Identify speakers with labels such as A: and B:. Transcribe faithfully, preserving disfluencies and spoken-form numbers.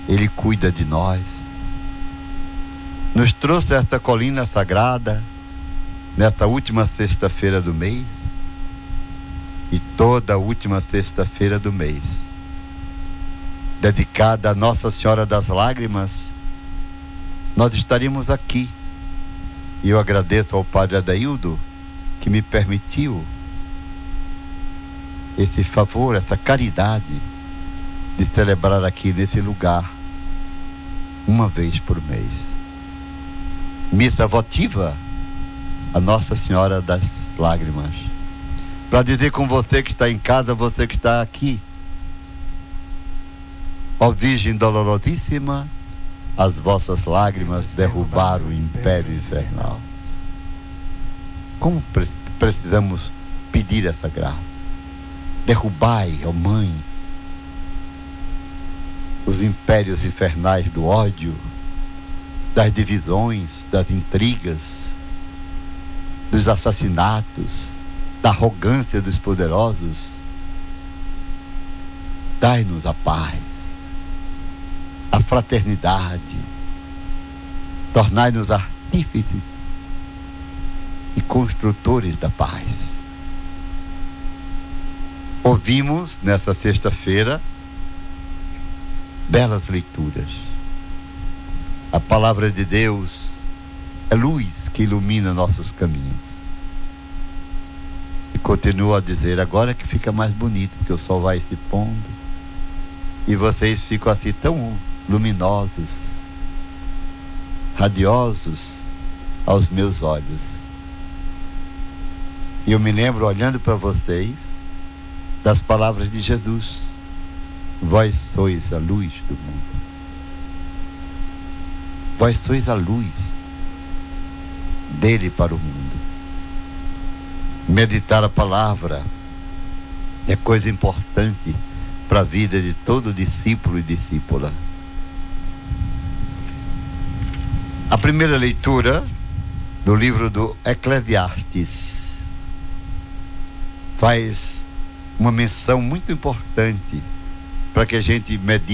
A: Ele cuida de nós. Nos trouxe a esta colina sagrada, nesta última sexta-feira do mês, e toda a última sexta-feira do mês, dedicada a Nossa Senhora das Lágrimas, nós estaríamos aqui. E eu agradeço ao Padre Adaildo que me permitiu esse favor, essa caridade de celebrar aqui nesse lugar uma vez por mês. Missa votiva a Nossa Senhora das Lágrimas. Para dizer com você que está em casa, você que está aqui: ó Virgem dolorosíssima, as vossas lágrimas derrubaram o império infernal. Como pre- precisamos pedir essa graça? Derrubai, ó Mãe, os impérios infernais do ódio, das divisões, das intrigas, dos assassinatos, da arrogância dos poderosos. Dai-nos a paz, a fraternidade, tornai-nos artífices e construtores da paz. Ouvimos nessa sexta-feira belas leituras. A palavra de Deus é luz que ilumina nossos caminhos. E continuo a dizer, agora que fica mais bonito, porque o sol vai se pondo e vocês ficam assim tão luminosos, radiosos aos meus olhos. E eu me lembro, olhando para vocês, das palavras de Jesus: vós sois a luz do mundo. Vós sois a luz dele para o mundo. Meditar a palavra é coisa importante para a vida de todo discípulo e discípula. A primeira leitura do livro do Eclesiastes faz uma menção muito importante para que a gente medite